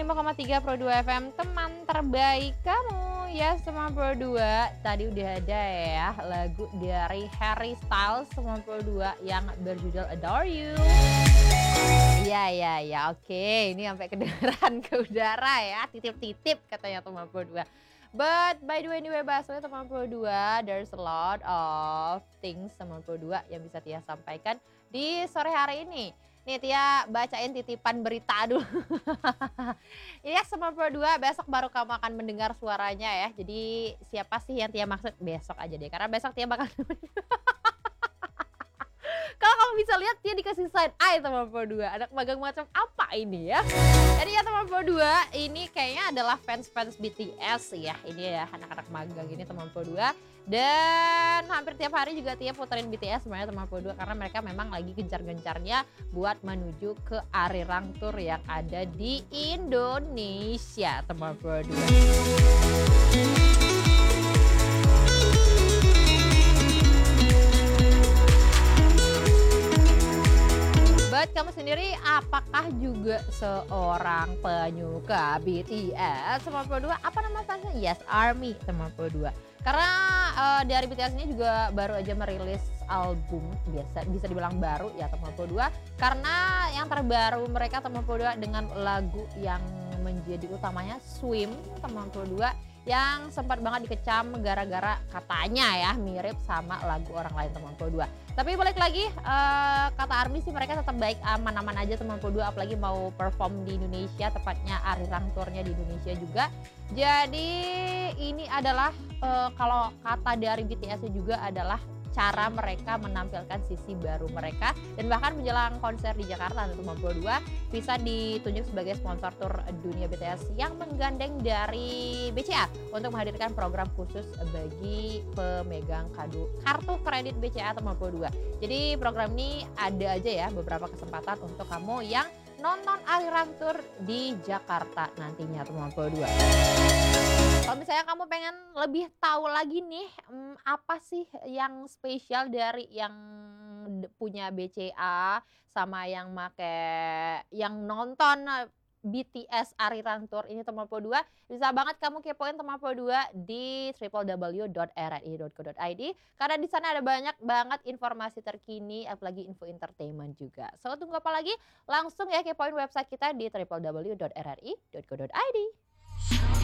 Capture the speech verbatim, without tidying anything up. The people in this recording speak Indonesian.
lima koma tiga Pro dua F M, teman terbaik kamu. Ya, Teman Pro dua, tadi udah ada ya lagu dari Harry Styles Teman Pro dua yang berjudul Adore You. Iya, iya, iya, oke. Ini sampai kedengeran ke udara ya, titip-titip katanya Teman Pro dua. But by the way, anyway, bahasanya Teman Pro dua, there's a lot of things Teman Pro dua yang bisa Tia sampaikan di sore hari ini. Nih Tia bacain titipan berita dulu. Iya, Teman Pro dua, besok baru kamu akan mendengar suaranya ya. Jadi siapa sih yang Tia maksud besok aja deh. Karena besok Tia bakal kalau kamu bisa lihat dia dikasih side eye Teman Pro dua. Anak magang macam apa ini ya? Jadi ya Teman Pro dua ini kayaknya adalah fans-fans B T S ya. Ini ya anak-anak magang ini Teman Pro dua. Dan hampir tiap hari juga Tia puterin B T S sebenarnya Teman Pro dua. Karena mereka memang lagi gencar-gencarnya buat menuju ke Arirang Tour yang ada di Indonesia Teman Pro dua. Buat kamu sendiri, apakah juga seorang penyuka B T S Teman Pro dua? Apa nama fansnya? Yes, ARMY Teman Pro dua. Karena uh, dari B T S ini juga baru aja merilis album, biasa bisa dibilang baru ya Teman Pro dua. Karena yang terbaru mereka Teman Pro dua dengan lagu yang menjadi utamanya Swim Teman Pro dua, yang sempat banget dikecam gara-gara katanya ya mirip sama lagu orang lain Teman Pro dua. Tapi balik lagi, uh, kata ARMY sih mereka tetap baik, aman-aman aja Teman Pro dua, apalagi mau perform di Indonesia, tepatnya Arirang Tournya di Indonesia juga. Jadi ini adalah uh, kalau kata dari B T S juga adalah cara mereka menampilkan sisi baru mereka, dan bahkan menjelang konser di Jakarta Teman Pro dua bisa ditunjuk sebagai sponsor tur dunia B T S yang menggandeng dari B C A untuk menghadirkan program khusus bagi pemegang kado, kartu kredit B C A Teman Pro dua. Jadi program ini ada aja ya beberapa kesempatan untuk kamu yang nonton Arirang Tour di Jakarta nantinya Teman Pro dua. Kalau misalnya kamu pengen lebih tahu lagi nih, hmm, apa sih yang spesial dari yang punya B C A sama yang make yang nonton B T S Arirang Tour ini Teman Pro dua, bisa banget kamu kepoin Teman Pro dua di w w w dot r r i dot co dot i d karena di sana ada banyak banget informasi terkini, apalagi info entertainment juga. So tunggu apa lagi? Langsung ya kepoin website kita di w w w dot r r i dot co dot i d.